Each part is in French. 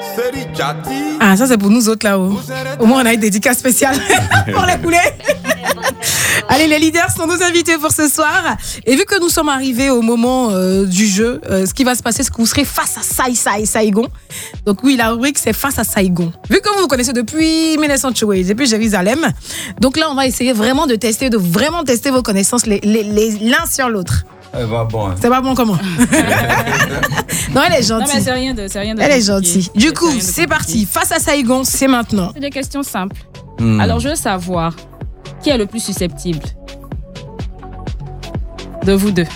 Ah, ça c'est pour nous autres là-haut. Au moins on a une dédicace spéciale pour les poulets. Allez, les leaders sont nos invités pour ce soir. Et vu que nous sommes arrivés au moment du jeu, ce qui va se passer, c'est que vous serez face à Saigon. Donc oui, la rubrique, c'est face à Saigon. Vu que vous vous connaissez depuis 1980, depuis Jérusalem, donc là, on va essayer vraiment de tester vos connaissances l'un sur l'autre. Elle va bon. Hein. C'est pas bon comment? Non, elle est gentille. Non, mais c'est rien de elle est gentille. Du coup, c'est parti. Face à Saigon, c'est maintenant. C'est des questions simples. Alors, je veux savoir qui est le plus susceptible de vous deux?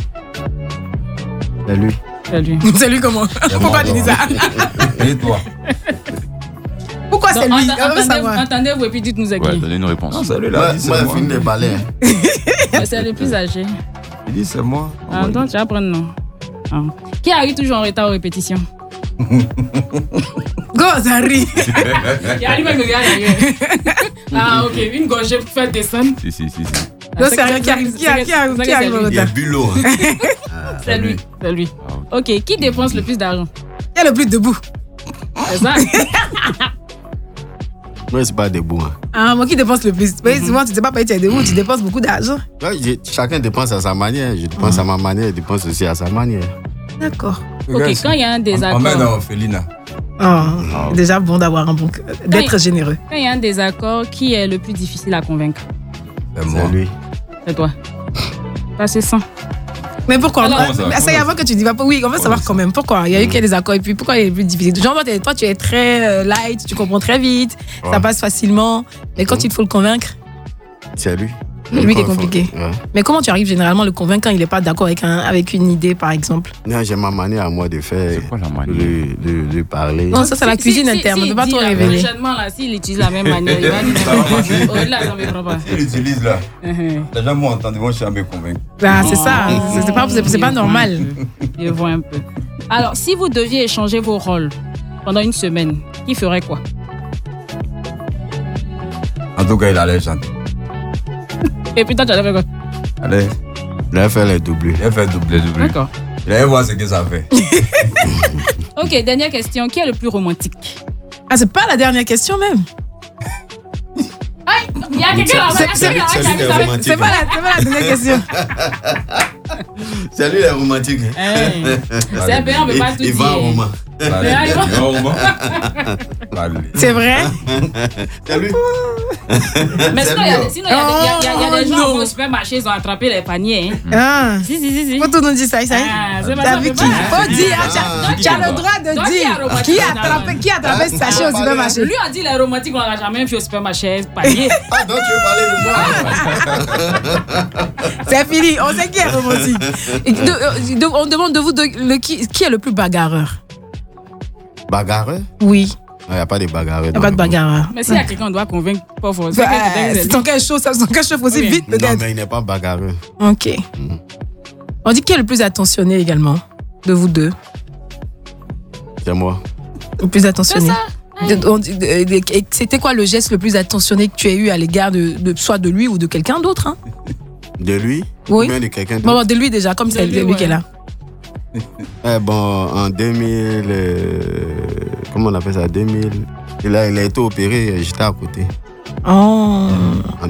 C'est lui. C'est lui. C'est lui comment? Pourquoi tu dis ça? Et toi? Pourquoi c'est lui? Entendez-vous et puis dites-nous à qui. Ouais, donnez une réponse. Non, c'est lui là. Moi, je finis les balais. C'est le plus âgé. Il dit c'est moi. Ah, donc tu vas prendre non. Ah. Qui arrive toujours en retard aux répétitions? Go, Zari. Il arrive à me regarder. Ah, ok. Une gorgée pour faire descendre. Si. Non, c'est rien qui arrive. Qui arrive au Il y a retard? Bulot. C'est lui. C'est lui. Ok. Qui dépense le plus d'argent? Qui est le plus debout? C'est ça. Moi, c'est pas debout. Hein. Ah, moi qui dépense le plus. Mais souvent, tu ne sais pas payer, tu es debout, tu dépenses beaucoup d'argent. Ouais, chacun dépense à sa manière. Je dépense à ma manière, je dépense aussi à sa manière. D'accord. Ok, quand il y a un désaccord. On met dans Félina. Oh, déjà bon d'avoir un bon cœur, d'être généreux. Quand il y a un désaccord, qui est le plus difficile à convaincre? C'est moi. C'est lui. C'est toi. Passez sans. Mais pourquoi? Alors, Ça y est, avant que tu dis pas. Oui, on veut savoir quand même. Pourquoi? Il y a eu quel désaccord et puis pourquoi il est plus difficile? Genre, toi, tu es très light, tu comprends très vite, ça passe facilement. Mais quand il faut le convaincre, c'est lui. Lui qui est compliqué. Ouais. Mais comment tu arrives généralement à le convaincre quand il n'est pas d'accord avec une idée, par exemple? Non, j'ai ma manière à moi de faire. C'est quoi la manière? De parler. Non, ça c'est la cuisine interne, on ne peut pas trop révéler. Prochainement, là, s'il utilise la même manière, il va dire au-delà, ça ne me prend pas. Il utilise là. Les gens m'ont entendu, moi je suis à me convaincre. Ah, c'est ça, c'est pas normal. Je vois un peu. Alors, si vous deviez échanger vos rôles pendant une semaine, qui ferait quoi? En tout cas, il allait chanter. Et puis toi, tu allais faire quoi? Allez, Il a fait les doublés. il a fait doubler. D'accord. Il allait voir ce que ça fait. Ok, dernière question. Qui est le plus romantique? Ah, c'est pas la dernière question même. Il y a quelqu'un là-bas. C'est pas la dernière question. C'est lui, le romantique. C'est un peu, on ne peut pas tout dire. Il va au roman. C'est vrai? C'est lui. Mais sinon, il y a des gens au supermarché, ils ont attrapé les paniers. Ah. Si. Faut tout nous dire ça. T'as vu qui? Faut dire. Tu as le droit de dire qui a attrapé ce sachet au supermarché. Lui a dit les romantiques, on n'a jamais vu au supermarché, panier. Ah, donc tu veux parler de moi? C'est fini, on sait qui est romantique. On demande de vous qui est le plus bagarreur? Bagarreur? Oui. Il n'y a pas de bagarreur. Il n'y a pas de bagarreur. Mais s'il y a quelqu'un, on doit convaincre, pas forcément. C'est ton cas chaud, ça son cas chaud aussi vite peut-être. Non, mais il n'est pas bagarreur. Ok. On dit qui est le plus attentionné également de vous deux? C'est moi. Le plus attentionné. C'est ça. C'était quoi le geste le plus attentionné que tu as eu à l'égard de soit de lui ou de quelqu'un d'autre, hein? De lui? Oui. Ou bien de quelqu'un d'autre? Bon, de lui déjà, comme c'est lui qui est là. Bon, en 2000, comment on appelle ça? 2000. Il a été opéré, j'étais à côté. Oh. En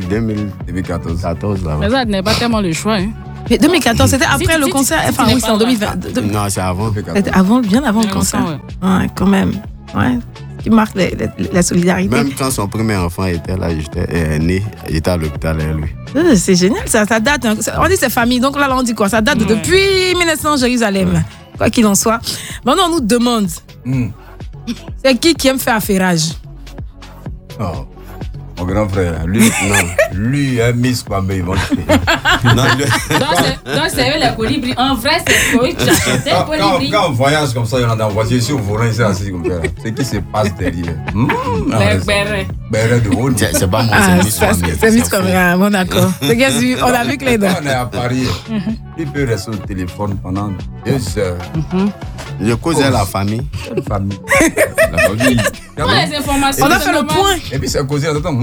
2014. Mais ça n'est pas tellement le choix. Hein. Mais 2014, c'était après le concert. Enfin, oui, c'est en 2020. Non, c'est avant. C'était avant, bien avant le concert. Ouais, quand même. Ouais. Qui marque la solidarité. Même quand son premier enfant était là, j'étais né, j'étais à l'hôpital avec lui. C'est génial, ça date. On dit c'est famille, donc là on dit quoi? Ça date depuis 1900 Jérusalem. Quoi qu'il en soit. Maintenant, on nous demande c'est qui aime faire affairage? Oh. Mon grand frère, lui, Miss Kwame, ils vont le faire. Donc, c'est eux les colibris. En vrai, c'est quoi tu achetais colibris? Quand on voyage comme ça, il y en a dans la voiture, ici au volant, ici assis comme ça. C'est qui se passe derrière? Les bérets. Bérets de haut. C'est pas moi, c'est Miss Kwame. C'est Miss Kwame, bon d'accord. On a vu que les deux. On est à Paris. Il peut rester au téléphone pendant 2 heures. Je causais la famille. Quelle famille? La famille. Les informations. On a fait le point. Et puis c'est causé en attendant.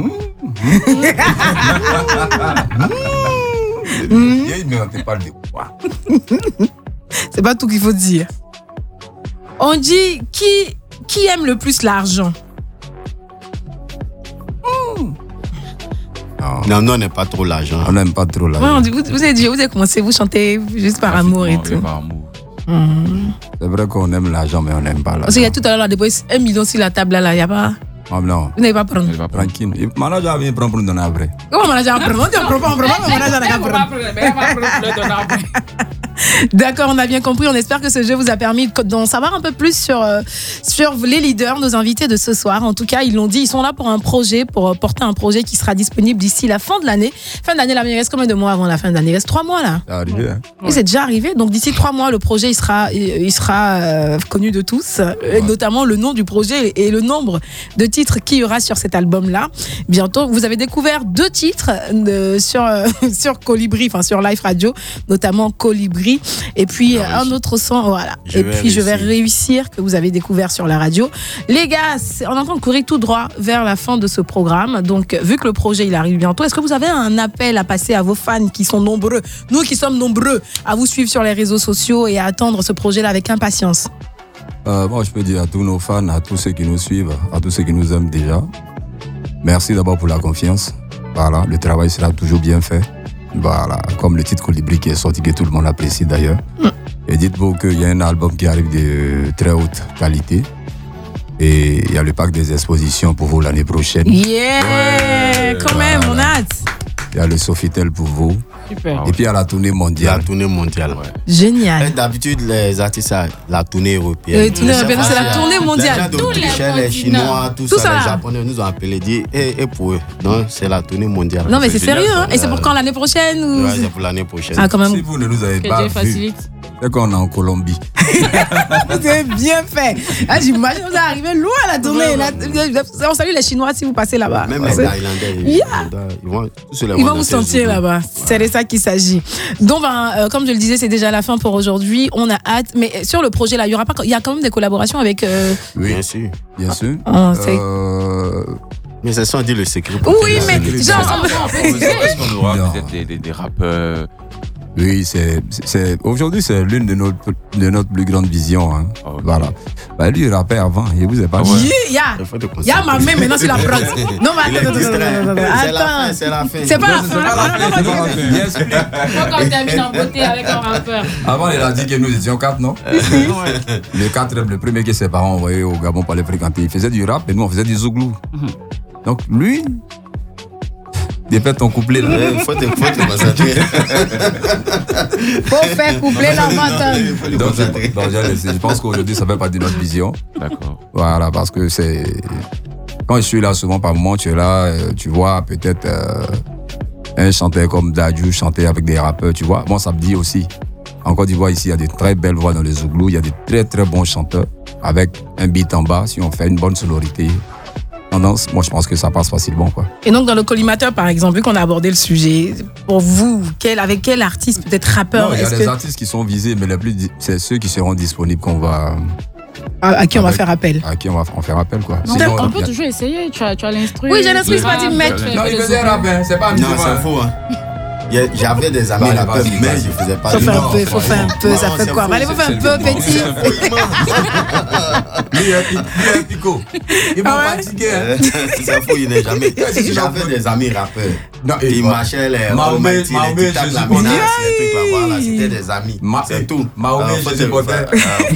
Mais on te parle de quoi? C'est pas tout qu'il faut dire. On dit qui qui aime le plus l'argent? Non, nous, on n'est pas trop l'argent. On n'aime pas trop l'argent. Ouais, vous avez commencé, vous chantez juste par amour et tout. Par amour. C'est vrai qu'on aime l'argent, mais on n'aime pas l'argent. Parce qu'il y a tout à l'heure, là, déposé 1 million sur la table, là, il n'y a pas. Ah, non. Vous n'avez pas prendre. Elle va prendre. Tranquille. Le manager vient prendre pour nous donner après. Comment manager prend? On dit on prend pas, mais manager n'a qu'à prendre. D'accord, on a bien compris. On espère que ce jeu vous a permis d'en savoir un peu plus sur les leaders, nos invités de ce soir. En tout cas, ils l'ont dit, ils sont là pour un projet, pour porter un projet qui sera disponible d'ici la fin de l'année. Fin de l'année, là, il reste combien de mois avant la fin de l'année? Il reste 3 mois là. C'est arrivé, hein. Oui, c'est déjà arrivé. Donc d'ici 3 mois, le projet il sera connu de tous, et notamment le nom du projet et le nombre de titres qu'il y aura sur cet album-là. Bientôt, vous avez découvert 2 titres sur Colibri, enfin sur Live Radio, notamment Colibri. Et puis un autre son, voilà. Je vais réussir que vous avez découvert sur la radio. Les gars, on est en train de courir tout droit vers la fin de ce programme. Donc, vu que le projet il arrive bientôt, est-ce que vous avez un appel à passer à vos fans qui sont nombreux, nous qui sommes nombreux, à vous suivre sur les réseaux sociaux et à attendre ce projet-là avec impatience? Moi, je peux dire à tous nos fans, à tous ceux qui nous suivent, à tous ceux qui nous aiment déjà, merci d'abord pour la confiance. Voilà, le travail sera toujours bien fait. Voilà, comme le titre Colibri qui est sorti, que tout le monde apprécie d'ailleurs. Et dites-vous qu'il y a un album qui arrive de très haute qualité. Et il y a le pack des expositions pour vous l'année prochaine. Quand même, on a hâte. Il y a le Sofitel pour vous. Super. Et puis il y a la tournée mondiale. La tournée mondiale. Ouais. Génial. D'habitude, les artistes, la tournée européenne. Tournée européenne, c'est la tournée mondiale. Les gens d'Autriche, les Chinois, tout ça, les Japonais nous ont appelés, dit, et pour eux. Non, c'est la tournée mondiale. Non, mais c'est sérieux, hein? Et c'est pour quand, l'année prochaine ou... Ouais, c'est pour l'année prochaine. Ah, quand même. Si vous ne nous avez Que pas Dieu vu, facilite. c'est qu'on est en Colombie. Vous avez bien fait. Ah, j'imagine que vous arrivez loin à la tournée. On salue les Chinois si vous passez là-bas. Même les Thaïlandais, ils vont vous sentir là-bas. C'est de ça qu'il s'agit. Donc, comme je le disais, c'est déjà la fin pour aujourd'hui. On a hâte. Mais sur le projet là, il y a quand même des collaborations avec. Oui, bien sûr. Bien sûr. Mais c'est ça, on dit le secret. Oui, mais genre. Est-ce qu'on aura peut-être des rappeurs? Oui, aujourd'hui, c'est l'une de notre plus grande vision. Hein. Okay. Voilà. Bah, lui, il rappait avant, il vous a pas dit. Il y a ma main maintenant sur la prod. Non, mais attends. C'est la fin. C'est pas la fin. Bien sûr. Quand on termine en beauté avec un rappeur. Avant, il a dit que nous étions 4, non? Les 4, le premier que ses parents envoyaient au Gabon pour les fréquenter, il faisait du rap et nous, on faisait du zouglou. Donc, lui, dépêche ton couplet là. Faut te concentrer. Faut faire coupler la matin. Donc, je pense qu'aujourd'hui, ça fait partie de notre vision. D'accord. Voilà, parce que c'est. Quand je suis là, souvent par moment, tu es là, tu vois peut-être un chanteur comme Dadju chanter avec des rappeurs, tu vois. Bon, ça me dit aussi. En Côte d'Ivoire, ici, il y a des très belles voix dans les zouglous, il y a des très très bons chanteurs avec un beat en bas, si on fait une bonne sonorité. Moi, je pense que ça passe facilement, quoi. Et donc, dans le collimateur, par exemple, vu qu'on a abordé le sujet, pour vous, avec quel artiste, peut-être rappeur? Il y a des artistes qui sont visés, mais c'est ceux qui seront disponibles qu'on va. À qui on va faire appel? À qui on va en faire appel, quoi. Non, sinon, on peut toujours essayer. Tu as l'instru. Oui, j'ai l'instru, c'est pas dit mettre. Non, il faisait un rap, c'est pas un Non, c'est faux, hein. J'avais des amis rappeurs, mais je faisais pas du rap. Il faut faire un peu, ça fait quoi? Allez, faut faire un peu, petit. Lui, un picot. Il m'a fatigué. C'est faux, il n'est jamais. J'avais des amis rappeurs. Ils marchaient les Mahomet, les trucs là, voilà, c'était des amis. C'est tout. Mahomet, je suis poteur.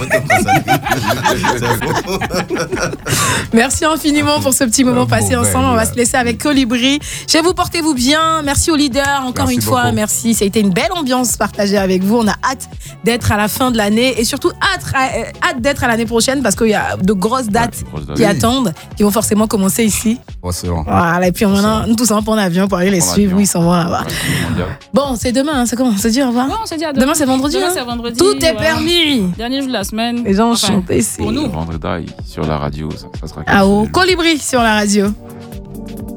Merci infiniment pour ce petit moment passé ensemble. On va se laisser avec Colibri. Chez vous, portez-vous bien. Merci aux leaders, encore une fois. Merci. Ça a été une belle ambiance partagée avec vous. On a hâte d'être à la fin de l'année et surtout hâte d'être à l'année prochaine parce qu'il y a de grosses dates qui attendent, qui vont forcément commencer ici. Voilà. Et puis maintenant, nous tous en prendre l'avion pour aller les suivre. Oui, ils s'en vont là-bas. Bon, c'est demain. C'est comment? On se dit au revoir? Non, on se dit à demain, c'est vendredi. Demain, c'est vendredi. Tout est permis. Dernier jour de la semaine. Les gens chantent ici. Pour nous. Vendredi sur la radio, ça sera. Colibri sur la radio.